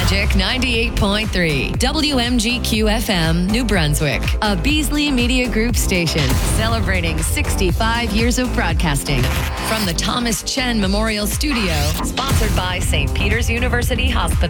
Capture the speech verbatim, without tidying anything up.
Magic ninety-eight point three, W M G Q F M, New Brunswick, a Beasley Media Group station celebrating sixty-five years of broadcasting. From the Thomas Chen Memorial Studio, sponsored by Saint Peter's University Hospital.